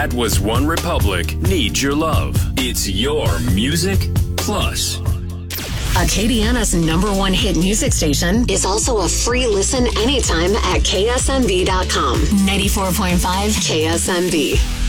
That Was One Republic, Need Your Love. It's your music plus. Acadiana's #1 hit music station is also a free listen anytime at ksmv.com. 94.5 KSMV.